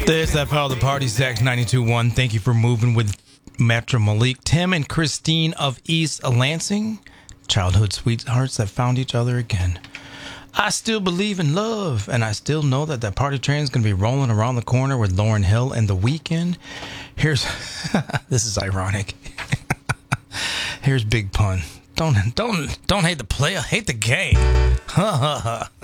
There's that power of the party, Zach 92.1. Thank you for moving with Metro Malik. Tim and Christine of East Lansing, childhood sweethearts that found each other again. I still believe in love, and I still know that that party train is going to be rolling around the corner with Lauryn Hill and The Weeknd. Here's, this is ironic. Here's Big Pun. Don't hate the player, hate the game. Ha ha ha.